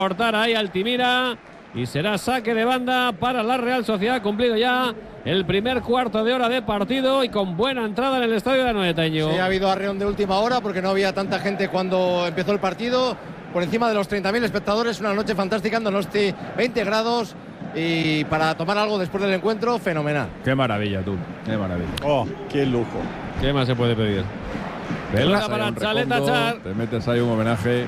cortar ahí Altimira y será saque de banda para la Real Sociedad. Cumplido ya el primer cuarto de hora de partido y con buena entrada en el estadio de Anoetaño. Sí, ha habido arreón de última hora porque no había tanta gente cuando empezó el partido. Por encima de los 30.000 espectadores, una noche fantástica en Donosti, 20 grados y para tomar algo después del encuentro, fenomenal. Qué maravilla, tú, qué maravilla. Oh, qué lujo. ¿Qué más se puede pedir? Pelota para Chaleta Char. Te metes ahí un homenaje.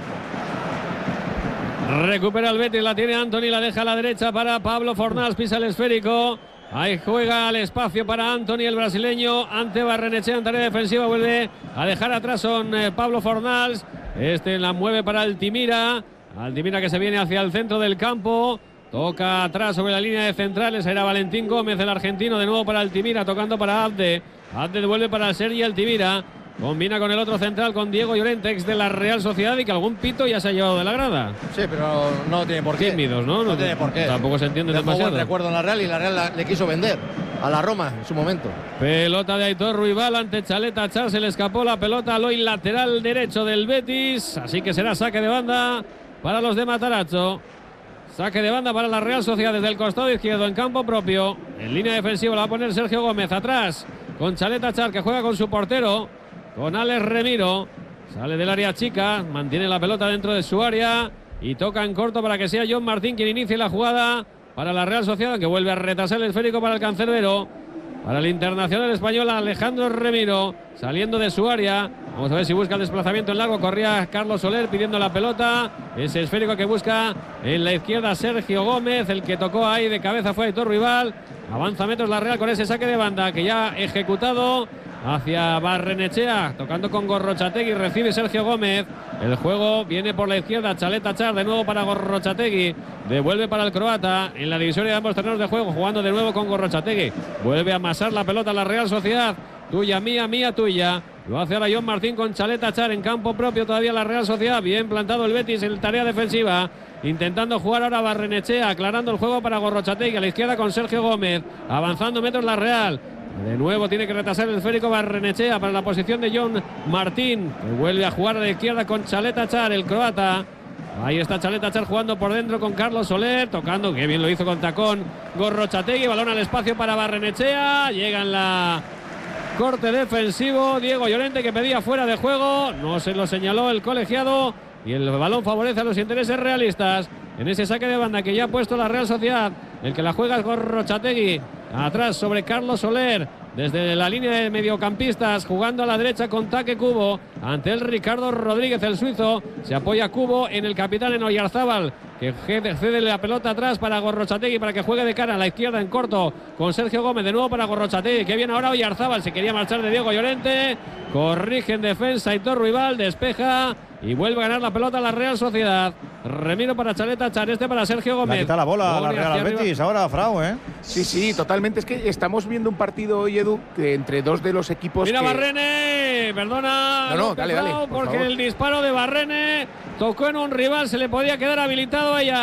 Recupera el Betis, la tiene Antony, la deja a la derecha para Pablo Fornals, pisa el esférico. Ahí juega al espacio para Antony, el brasileño, ante Barrenechea en tarea defensiva, vuelve a dejar atrás con Pablo Fornals. Este la mueve para Altimira. Altimira que se viene hacia el centro del campo. Toca atrás sobre la línea de centrales. Era Valentín Gómez, el argentino, de nuevo para Altimira, tocando para Abde. Abde devuelve para Sergi Altimira. Combina con el otro central, con Diego Llorente, ex de la Real Sociedad, y que algún pito ya se ha llevado de la grada. Sí, pero no tiene por qué. Tímidos, ¿no? No tiene por qué. Tampoco se entiende Dejó demasiado. buen recuerdo en la Real y la Real le quiso vender a la Roma en su momento. Pelota de Aitor Ruibal ante Chaleta Char, se le escapó la pelota al hoy lateral derecho del Betis, así que será saque de banda para los de Matarazzo. Saque de banda para la Real Sociedad desde el costado izquierdo en campo propio. En línea defensiva la va a poner Sergio Gómez atrás con Chaleta Char, que juega con su portero, con Alex Remiro. Sale del área chica, mantiene la pelota dentro de su área y toca en corto para que sea John Martín quien inicie la jugada para la Real Sociedad, que vuelve a retrasar el esférico para el cancerbero. Para el internacional español Alejandro Remiro, saliendo de su área. Vamos a ver si busca el desplazamiento en largo. Corría Carlos Soler pidiendo la pelota. Ese esférico que busca en la izquierda Sergio Gómez. El que tocó ahí de cabeza fue Aitor Ruibal. Avanza metros la Real con ese saque de banda que ya ha ejecutado hacia Barrenechea, tocando con Gorrochategui. Recibe Sergio Gómez. El juego viene por la izquierda. Chaleta Char de nuevo para Gorrochategui. Devuelve para el croata en la división de ambos terrenos de juego, jugando de nuevo con Gorrochategui. Vuelve a amasar la pelota a la Real Sociedad. Tuya, mía, mía, tuya. Lo hace ahora John Martín con Chaleta Char en campo propio todavía la Real Sociedad. Bien plantado el Betis en tarea defensiva. Intentando jugar ahora Barrenechea, aclarando el juego para Gorrochategui a la izquierda con Sergio Gómez. Avanzando metros la Real. De nuevo tiene que retrasar el esférico Barrenechea para la posición de John Martín, que vuelve a jugar a la izquierda con Chaleta Char, el croata. Ahí está Chaleta Char jugando por dentro con Carlos Soler, tocando, que bien lo hizo con tacón Gorrochategui. Balón al espacio para Barrenechea. Llega en la corte defensivo Diego Llorente, que pedía fuera de juego. No se lo señaló el colegiado y el balón favorece a los intereses realistas en ese saque de banda que ya ha puesto la Real Sociedad. El que la juega es Gorrochategui. Atrás sobre Carlos Soler, desde la línea de mediocampistas, jugando a la derecha con Taque Cubo, ante el Ricardo Rodríguez, el suizo. Se apoya Cubo en el capitán, en Oyarzábal, que cede la pelota atrás para Gorrochategui, para que juegue de cara a la izquierda en corto con Sergio Gómez, de nuevo para Gorrochategui, que viene ahora Oyarzábal. Se quería marchar de Diego Llorente, corrige en defensa Aitor Ruibal, despeja y vuelve a ganar la pelota a la Real Sociedad. Remiro para Chaleta Char, este para Sergio Gómez. Le quita la bola a la Real al Betis ahora, Frau, ¿eh? Sí, sí, totalmente. Es que estamos viendo un partido hoy, Edu, que entre dos de los equipos. Mira que... Barrene, perdona. No, dale, porque favor. el disparo de Barrene tocó en un rival, se le podía quedar habilitado ahí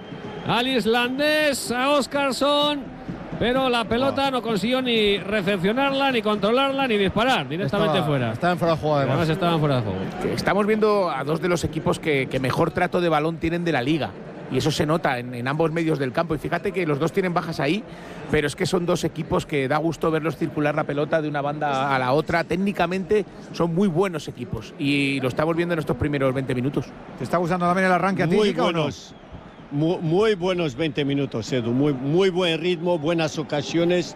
al islandés, a Óskarsson. Pero la pelota no consiguió ni recepcionarla, ni controlarla, ni disparar. Directamente fuera. Estaban fuera de juego, Además estaban fuera de juego. Estamos viendo a dos de los equipos que mejor trato de balón tienen de la liga. Y eso se nota en ambos medios del campo. Y fíjate que los dos tienen bajas ahí, pero es que son dos equipos que da gusto verlos circular la pelota de una banda a la otra. Técnicamente son muy buenos equipos. Y lo estamos viendo en estos primeros 20 minutos. ¿Te está gustando también el arranque a ti, Muy Kika, buenos. Muy buenos 20 minutos, Edu. Muy buen ritmo, buenas ocasiones.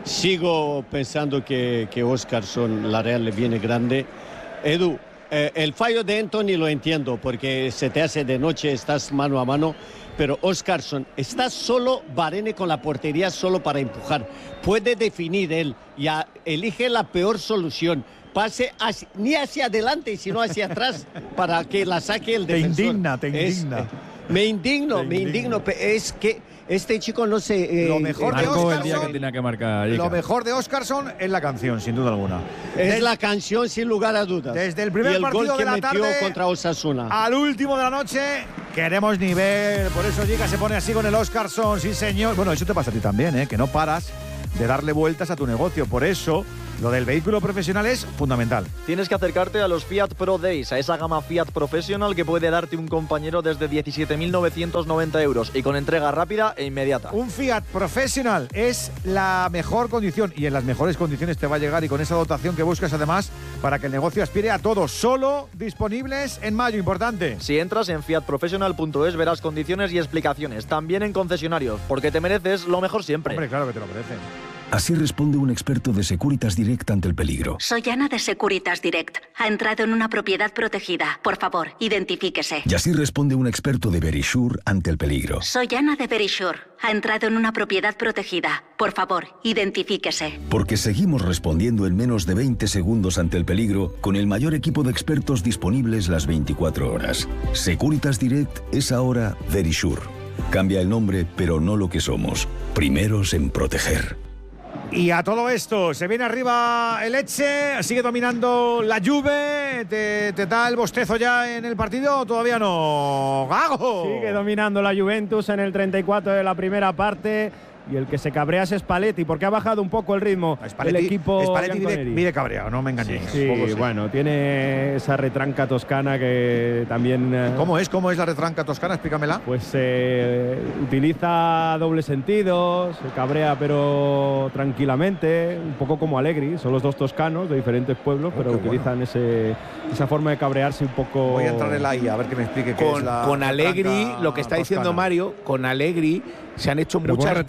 Sigo pensando que Óskarsson, la Real, le viene grande. Edu, el fallo de Antony lo entiendo, porque se te hace de noche, estás mano a mano. Pero Óskarsson, está solo Varene con la portería solo para empujar. Puede definir él, ya elige la peor solución. Pase ni hacia adelante, sino hacia atrás, para que la saque el defensor. Te indigna. Me indigno. Es que este chico no sé. Lo mejor de Marcó el día que Óskarsson, tenía que marcar. lo mejor de Óskarsson es la canción, sin duda alguna. Es la canción sin lugar a dudas. Desde el primer y el partido gol que de la metió tarde contra Osasuna. al último de la noche, queremos nivel. Por eso Giga se pone así con el Óskarsson, sí señor. Bueno, eso te pasa a ti también, ¿eh? Que no paras de darle vueltas a tu negocio. Por eso Lo del vehículo profesional es fundamental. Tienes que acercarte a los Fiat Pro Days, a esa gama Fiat Professional que puede darte un compañero desde 17.990 euros y con entrega rápida e inmediata. Un Fiat Professional es la mejor condición y en las mejores condiciones te va a llegar, y con esa dotación que buscas además para que el negocio aspire a todo. Solo disponibles en mayo, importante. Si entras en fiatprofessional.es verás condiciones y explicaciones, también en concesionarios, porque te mereces lo mejor siempre. Hombre, claro que te lo mereces. Así responde un experto de Securitas Direct ante el peligro. Soy Ana de Securitas Direct. Ha entrado en una propiedad protegida. Por favor, identifíquese. Y así responde un experto de Verisure ante el peligro. Soy Ana de Verisure. Ha entrado en una propiedad protegida. Por favor, identifíquese. Porque seguimos respondiendo en menos de 20 segundos ante el peligro con el mayor equipo de expertos disponibles las 24 horas. Securitas Direct es ahora Verisure. Cambia el nombre, pero no lo que somos. Primeros en proteger. Y a todo esto, se viene arriba el Lecce, sigue dominando la Juve. ¿Te da el bostezo ya en el partido o todavía no? ¡Gago! Sigue dominando la Juventus en el 34 de la primera parte. Y el que se cabrea es Spalletti, porque ha bajado un poco el ritmo del equipo. Spalletti vive cabreado, no me engañéis. Sí, bueno, tiene esa retranca toscana que también… ¿Cómo es la retranca toscana? Explícamela. Pues utiliza doble sentido, se cabrea pero tranquilamente, un poco como Allegri. Son los dos toscanos de diferentes pueblos, pero utilizan esa forma de cabrearse un poco… Voy a entrar en la IA a ver que me explique qué es la con Allegri, lo que está diciendo toscana. Mario, con Allegri se han hecho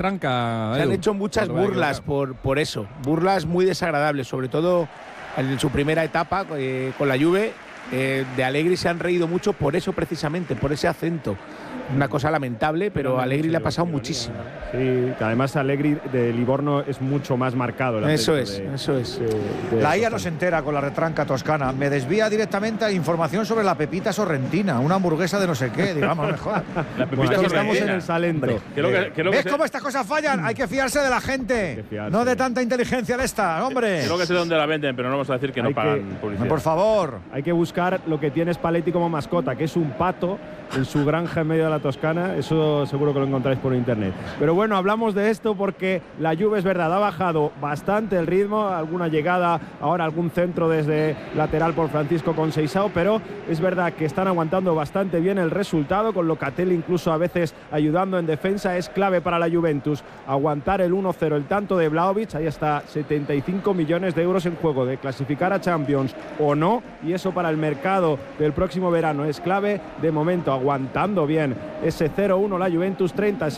muchas burlas por eso, burlas muy desagradables, sobre todo en su primera etapa con la Juve. De Allegri se han reído mucho por eso, precisamente, por ese acento. Una cosa lamentable, pero a Allegri le ha pasado muchísimo. Sí, que además Allegri de Livorno es mucho más marcado. Eso es. La IA no se entera con la retranca toscana. Me desvía directamente a información sobre la pepita sorrentina, una hamburguesa de no sé qué. Digamos, mejor. La pepita estamos en el Salento. ¿Ves cómo estas cosas fallan? Hay que fiarse de la gente, no de tanta inteligencia de esta, hombre. Creo que sé dónde la venden, pero no vamos a decir que no pagan publicidad. Por favor. Hay que buscar lo que tiene Spalletti como mascota, que es un pato en su granja en medio de la Toscana. Eso seguro que lo encontráis por internet. Pero bueno, hablamos de esto porque la Juve, es verdad, ha bajado bastante el ritmo, alguna llegada, ahora algún centro desde lateral por Francisco Conceição, pero es verdad que están aguantando bastante bien el resultado, con Locatelli incluso a veces ayudando en defensa. Es clave para la Juventus aguantar el 1-0, el tanto de Vlahovic. Ahí está, 75 millones de euros en juego, de clasificar a Champions o no, y eso para el mercado del próximo verano es clave. De momento aguantando bien ese 0-1 la Juventus,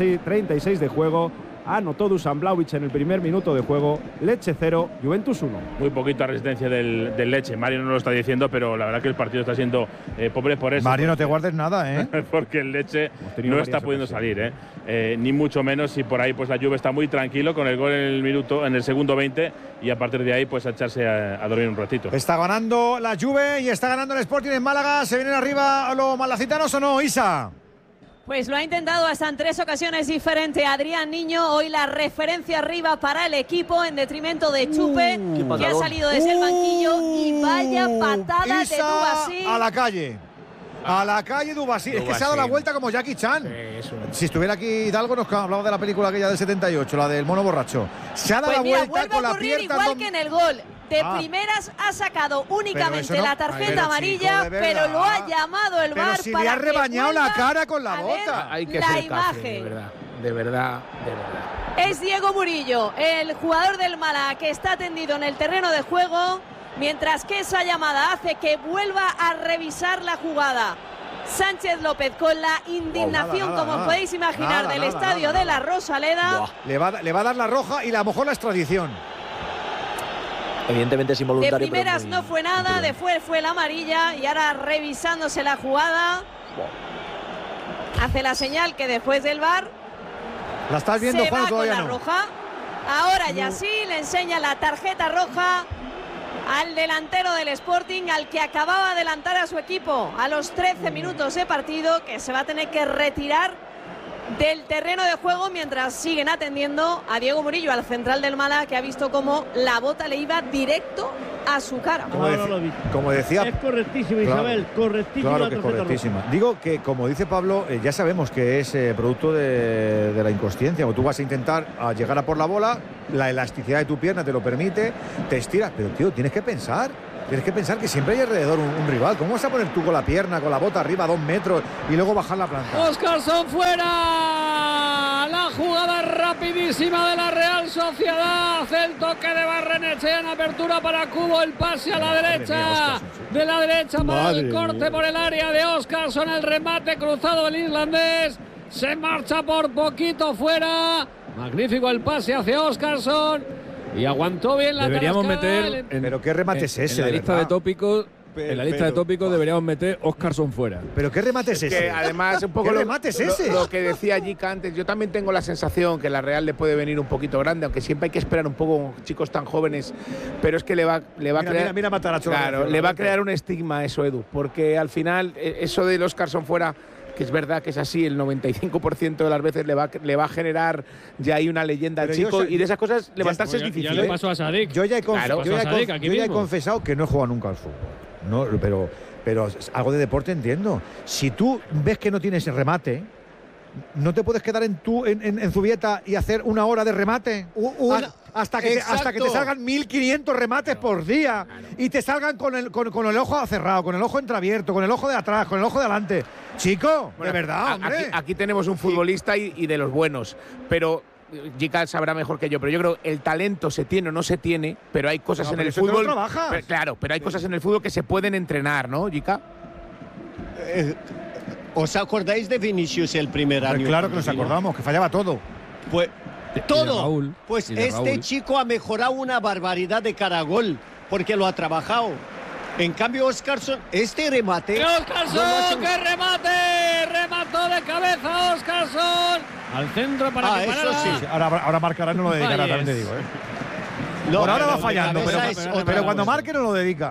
36 de juego. Anotó Dusan Vlahovic en el primer minuto de juego. Lecce 0, Juventus 1. Muy poquita resistencia del Lecce. Mario no lo está diciendo, pero la verdad que el partido está siendo pobre por eso. Mario, no te guardes nada, ¿eh? Porque el Lecce no está pudiendo salir, ni mucho menos. Y por ahí pues la Juve está muy tranquilo con el gol en el segundo 20, y a partir de ahí pues a echarse a dormir un ratito. Está ganando la Juve y está ganando el Sporting en Málaga. ¿Se vienen arriba los malacitanos o no, Isa? Pues lo ha intentado hasta en 3 ocasiones diferentes Adrián Niño. Hoy la referencia arriba para el equipo en detrimento de Chupe, que ha salido desde el banquillo. Y vaya patada Isa de Dubasí. a la calle. A la calle Dubasí. Es que se ha dado la vuelta como Jackie Chan. Si estuviera aquí Hidalgo nos hablaba de la película aquella del 78, la del mono borracho. Se ha dado la vuelta vuelve con a la ocurrir pierna. igual que en el gol. De primeras ha sacado únicamente la tarjeta amarilla, pero lo ha llamado el VAR si para le ha rebañado que la cara con la bota. Hay que la ser imagen. café, de verdad. Es Diego Murillo, el jugador del Málaga, que está tendido en el terreno de juego, mientras que esa llamada hace que vuelva a revisar la jugada. Sánchez López, con la indignación, como podéis imaginar, del estadio de la Rosaleda. Le va a dar la roja y a lo mejor la extradición. Evidentemente es involuntario. De primeras no fue nada, después fue la amarilla, y ahora revisándose la jugada. Hace la señal que después del VAR ¿La estás viendo, se Juan, va con todavía la no? roja. Ahora ya sí, le enseña la tarjeta roja al delantero del Sporting, al que acababa de adelantar a su equipo a los 13 minutos de partido, que se va a tener que retirar del terreno de juego mientras siguen atendiendo a Diego Murillo, al central del Málaga, que ha visto cómo la bota le iba directo a su cara. Como decía, es correctísima, Isabel, correctísima. Claro que es correctísima. Digo que, como dice Pablo, ya sabemos que es producto de la inconsciencia. O tú vas a intentar llegar a por la bola, la elasticidad de tu pierna te lo permite, te estiras, pero tío, tienes que pensar que siempre hay alrededor un rival. ¿Cómo vas a poner tú con la pierna, con la bota arriba a 2 metros y luego bajar la planta? Óscarson fuera. La jugada rapidísima de la Real Sociedad. Hace el toque de Barrenechea en apertura para Cubo. El pase a la derecha. De la derecha para el corte por el área de Óscarson. El remate cruzado del islandés. Se marcha por poquito fuera. Magnífico el pase hacia Óscarson. Y aguantó bien la Deberíamos meter. Pero qué remate es ese, en la lista de tópicos. En la lista de tópicos deberíamos meter Óscarson fuera. ¿Pero qué remate es ese? Que además, un poco ¿Qué remate es ese? Lo que decía Jica antes, yo también tengo la sensación que la Real le puede venir un poquito grande, aunque siempre hay que esperar un poco con chicos tan jóvenes, pero es que le va a crear. Mira Matarazzo. Claro, le va a crear un estigma eso, Edu, porque al final, eso del Óscarson fuera, que es verdad que es así, el 95% de las veces le va a generar ya ahí una leyenda al chico, y de esas cosas levantarse es difícil. Ya le pasó a Sadik. Yo ya he confesado que no he jugado nunca al fútbol. No, pero algo de deporte entiendo. Si tú ves que no tienes remate, ¿no te puedes quedar en Zubieta y hacer 1 hora de remate? Hasta que te salgan 1.500 remates por día, y te salgan con el ojo cerrado, con el ojo entreabierto, con el ojo de atrás, con el ojo de adelante. Chico, de verdad, hombre. Aquí tenemos un futbolista y de los buenos, pero Jica sabrá mejor que yo, pero yo creo que el talento se tiene o no se tiene, pero hay cosas en el fútbol. Pero hay cosas en el fútbol que se pueden entrenar, ¿no, Jica? ¿Os acordáis de Vinicius el primer año? Claro que nos acordamos, que fallaba todo. Pues todo. Raúl, pues este chico ha mejorado una barbaridad de cara a gol, porque lo ha trabajado. En cambio, Óscarson, este remate. ¡Óscarson, qué remate! Remató de cabeza Óscarson. Al centro para que parara. Sí. Ahora marcará, no lo dedicará, también te digo. No, por ahora va fallando, pero cuando marque no lo dedica.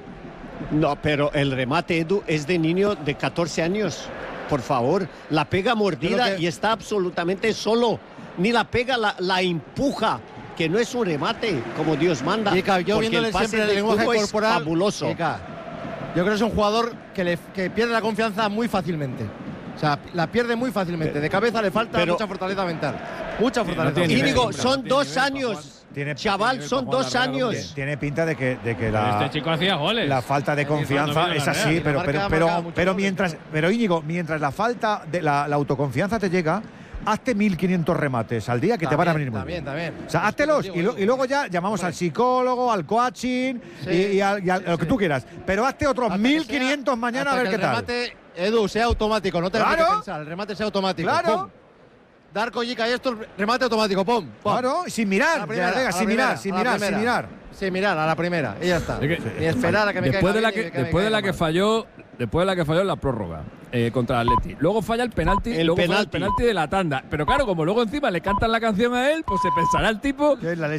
No, pero el remate, Edu, es de niño de 14 años. Por favor, la pega mordida y está absolutamente solo. Ni la pega, la empuja. Que no es un remate, como Dios manda. Jica, yo viéndole siempre el lenguaje corporal, fabuloso. Jica, yo creo que es un jugador que pierde la confianza muy fácilmente. O sea, la pierde muy fácilmente. De cabeza le falta mucha fortaleza mental. Mucha fortaleza. Y digo, son 2 años. Chaval, son 2 años. Tiene pinta de que este chico hacía goles. La falta de confianza es así, pero Íñigo, mientras la falta de la autoconfianza te llega, hazte 1.500 remates al día que te van a venir muy bien. También. O sea, háztelos y luego ya llamamos al psicólogo, al coaching y a lo que tú quieras. Pero hazte otros 1.500 mañana a ver qué tal. El remate, Edu, sea automático, no te lo que pensar. El remate sea automático. Claro. ¡Pum! Darko, Jica y esto, remate automático, ¡pum! Claro, sin mirar. Sin mirar, a la primera. Y ya está. Ni esperar a que me después de la que falló en la prórroga contra el Atleti. Luego falla el penalti, falla el penalti de la tanda. Pero claro, como luego encima le cantan la canción a él, pues se pensará el tipo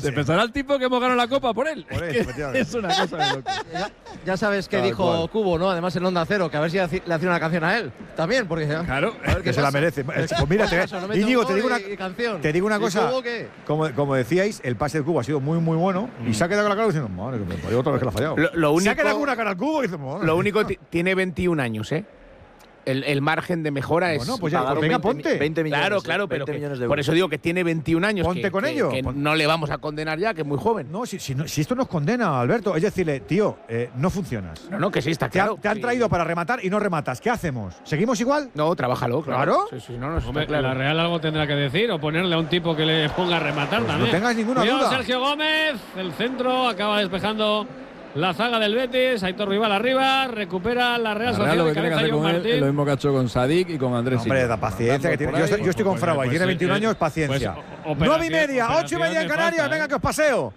que hemos ganado la copa por él. Es una cosa de loco. Ya sabes que dijo Cubo, ¿no? Además en Onda Cero, que a ver si le hacía una canción a él. También, porque claro, a ver que se la merece. Pues mira, Íñigo, te digo una cosa. Como decíais, el pase de Cubo ha sido muy, muy bueno y se ha quedado con la cara diciendo, madre, que me falló otra vez que la ha fallado. Se ha quedado con una cara al Cubo y dice, madre. Lo único, tiene 21 años, ¿eh? El margen de mejora es. Bueno, pues ya, venga, ponte. 20 millones. Claro, pero por eso digo que tiene 21 años. Ponte con ello. Que no le vamos a condenar ya, que es muy joven. No, si esto nos condena, Alberto. Es decirle, tío, no funcionas. No, que sí, está claro. Te han traído para rematar y no rematas. ¿Qué hacemos? ¿Seguimos igual? No, trabájalo, claro. Sí, Hombre, claro. La Real algo tendrá que decir o ponerle a un tipo que le ponga a rematar también. No tengas ninguna duda. Sergio Gómez, el centro, acaba despejando la zaga del Betis. Aitor Rival arriba, recupera la Real Sociedad. Lo que tiene que hacer con él es lo mismo que ha hecho con Sadik y con Andrés. Hombre, da paciencia que tiene. Yo estoy con Frau, tiene 21 años, paciencia. 9:30, 8:30 en Canarias, venga que os paseo.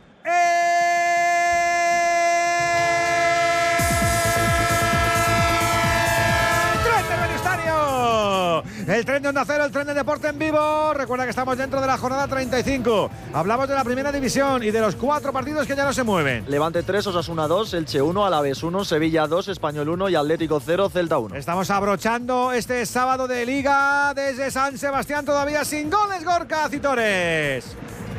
El tren de Onda Cero, el tren de deporte en vivo. Recuerda que estamos dentro de la jornada 35. Hablamos de la primera división y de los 4 partidos que ya no se mueven. Levante 3, Osasuna 2, Elche 1, Alavés 1, Sevilla 2, Español 1 y Atlético 0, Celta 1. Estamos abrochando este sábado de Liga desde San Sebastián, todavía sin goles, Gorka Citores.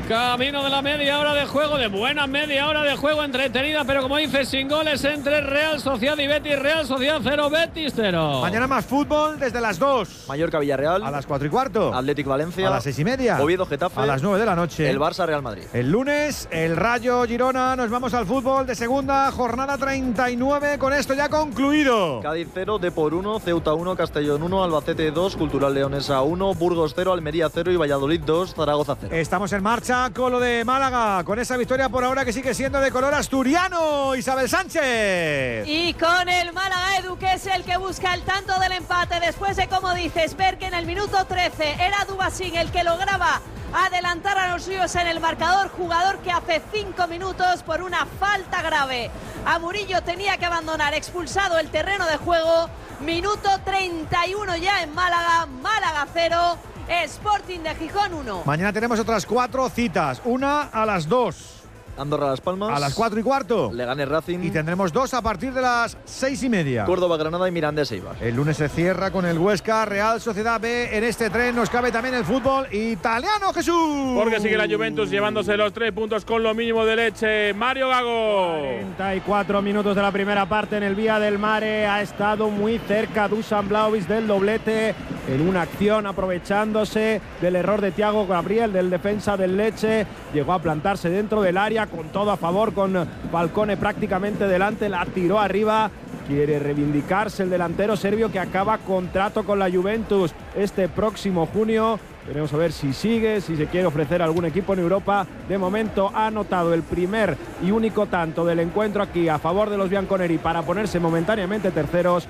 Camino de la media hora de juego, de buena media hora de juego entretenida, pero como dices, sin goles entre Real Sociedad y Betis. Real Sociedad 0, Betis 0. Mañana más fútbol desde las 2. Mallorca Villarreal. A las 4:15. Atlético Valencia. A las 6:30. Oviedo Getafe. A las 9 de la noche. El Barça Real Madrid. El lunes, el Rayo Girona. Nos vamos al fútbol de segunda, jornada 39. Con esto ya concluido. Cádiz 0, Depor 1, Ceuta 1, Castellón 1, Albacete 2, Cultural Leonesa 1, Burgos 0, Almería 0 y Valladolid 2, Zaragoza 0. Estamos en marcha con lo de Málaga, con esa victoria por ahora que sigue siendo de color asturiano. Isabel Sánchez. Y con el Málaga, Edu, que es el que busca el tanto del empate después de, como dices, ver que en el minuto 13 era Dubasín el que lograba adelantar a los suyos en el marcador, jugador que hace 5 minutos por una falta grave a Murillo tenía que abandonar, expulsado el terreno de juego. Minuto 31 ya en Málaga, Málaga 0, Sporting de Gijón 1. Mañana tenemos otras 4 citas, una a las 2. Andorra Las Palmas. A las 4:15. Leganés Racing. Y tendremos 2 a partir de las 6:30. Córdoba Granada y Mirandés Eibar. El lunes se cierra con el Huesca Real Sociedad B. En este tren nos cabe también el fútbol italiano, Jesús. Porque sigue la Juventus llevándose los 3 puntos con lo mínimo de leche. Mario Gago. 44 minutos de la primera parte en el Vía del Mare. Ha estado muy cerca Dusan Vlahovic del doblete en una acción aprovechándose del error de Thiago Gabriel, del defensa del Lecce. Llegó a plantarse dentro del área con todo a favor, con Falcone prácticamente delante, la tiró arriba. Quiere reivindicarse el delantero serbio que acaba contrato con la Juventus este próximo junio. Veremos a ver si sigue, si se quiere ofrecer a algún equipo en Europa. De momento ha anotado el primer y único tanto del encuentro aquí a favor de los bianconeri para ponerse momentáneamente terceros.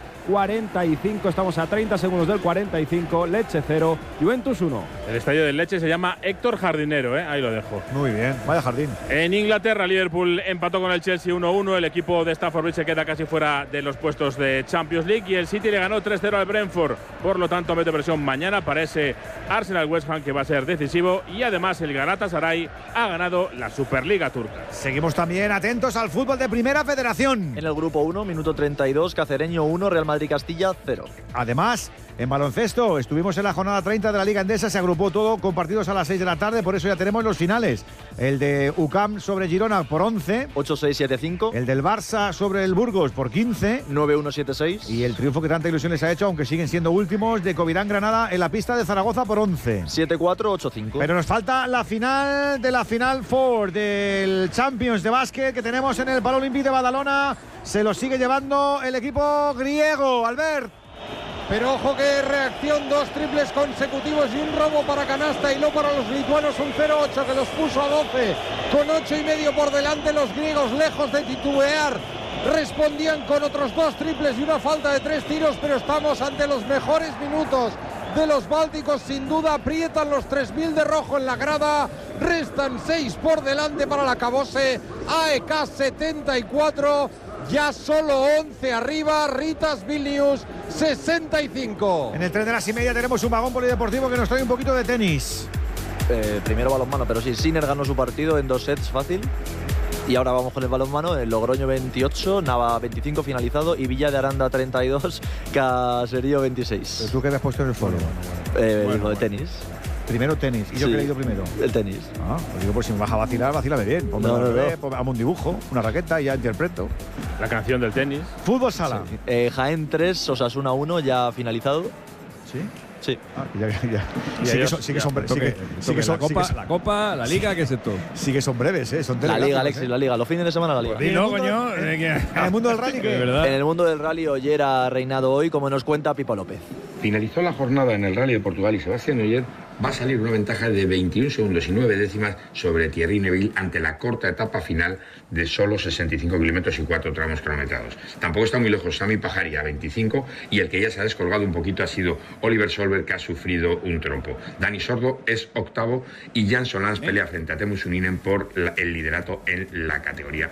45, estamos a 30 segundos del 45. Lecce 0, Juventus 1. El estadio del Lecce se llama Héctor Jardinero, ahí lo dejo. Muy bien, vaya jardín. En Inglaterra, Liverpool empató con el Chelsea 1-1. El equipo de Stamford Bridge se queda casi fuera de los puestos de Champions League y el City le ganó 3-0 al Brentford. Por lo tanto, mete presión mañana para ese Arsenal West Ham que va a ser decisivo, y además el Galatasaray ha ganado la Superliga turca. Seguimos también atentos al fútbol de Primera Federación. En el grupo 1, minuto 32, Cacereño 1, Real Madrid Castilla 0. Además, en baloncesto estuvimos en la jornada 30 de la Liga Endesa, se agrupó todo con partidos a las 6 de la tarde, por eso ya tenemos los finales. El de UCAM sobre Girona por 11. 8-6, 7-5. El del Barça sobre el Burgos por 15. 9-1, 7-6. Y el triunfo que tanta ilusión les ha hecho, aunque siguen siendo últimos, de Covirán Granada en la pista de Zaragoza por 11. 7-4, 8-5. Pero nos falta la final de la Final Four del Champions de básquet que tenemos en el Paralímpico de Badalona. Se lo sigue llevando el equipo griego, Albert. Pero ojo que reacción, 2 triples consecutivos y un robo para canasta y no para los lituanos, un 0-8 que los puso a 12, con 8,5 por delante. Los griegos, lejos de titubear, respondían con otros 2 triples y una falta de 3 tiros, pero estamos ante los mejores minutos de los bálticos, sin duda. Aprietan los 3.000 de rojo en la grada, restan 6 por delante para la Cabose. AEK 74, ya solo 11 arriba. Ritas Vilnius 65. En el tren de las 6:30 tenemos un vagón polideportivo que nos trae un poquito de tenis. Primero balonmano, pero sí, Sinner ganó su partido en 2 sets fácil. Y ahora vamos con el balonmano, el Logroño 28, Nava 25 finalizado y Villa de Aranda 32, Caserío 26. ¿Pero tú qué habías puesto en el foro? Digo, de tenis. Primero tenis. ¿Y yo qué he leído primero? El tenis. Pues digo, pues si me vas a vacilar, vacílame bien. Ponme hazme un dibujo, una raqueta y ya interpreto. La canción del tenis. Fútbol sala. Sí. Jaén 3, Osasuna 1, ya finalizado. ¿Sí? Sí. Sí que son breves. La Copa, la Liga, ¿qué es esto? Sí que son breves, son la Liga, Alexis, la Liga. Los fines de semana la Liga. Pues dilo, coño. En el mundo del rally, ¿qué? En el mundo del rally, Oyer ha reinado hoy, como nos cuenta Pipo López. Finalizó la jornada en el Rally de Portugal y Sebastián Oyer va a salir una ventaja de 21 segundos y 9 décimas sobre Thierry Neuville ante la corta etapa final de solo 65 kilómetros y 4 tramos cronometrados. Tampoco está muy lejos Sami Pajari a 25 y el que ya se ha descolgado un poquito ha sido Oliver Solberg, que ha sufrido un trompo. Dani Sordo es octavo y Jan Solans pelea frente a Teemu Suninen por el liderato en la categoría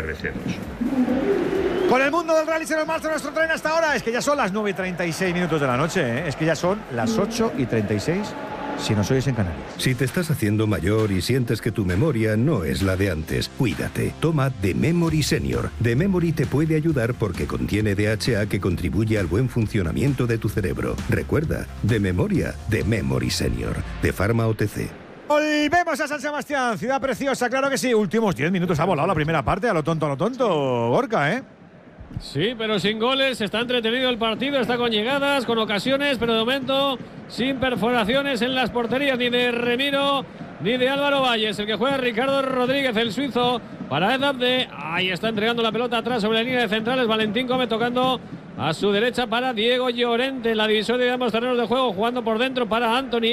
VRC2. Con el mundo del rally se nos marcha nuestro tren hasta ahora. Es que ya son las 9:36 minutos de la noche, Es que ya son las 8:36 si nos oyes en Canarias. Si te estás haciendo mayor y sientes que tu memoria no es la de antes, cuídate. Toma The Memory Senior. The Memory te puede ayudar porque contiene DHA que contribuye al buen funcionamiento de tu cerebro. Recuerda, de memoria, The Memory Senior, de Pharma OTC. Volvemos a San Sebastián, ciudad preciosa, claro que sí. Últimos 10 minutos ha volado la primera parte, a lo tonto, Gorka, ¿eh? Sí, pero sin goles, está entretenido el partido, está con llegadas, con ocasiones, pero de momento sin perforaciones en las porterías ni de Remiro ni de Álvaro Valles. El que juega Ricardo Rodríguez, el suizo, para Edabde. Ahí está entregando la pelota atrás sobre la línea de centrales. Valentín Gómez tocando a su derecha para Diego Llorente. La divisoria de ambos terrenos de juego, jugando por dentro para Anthony.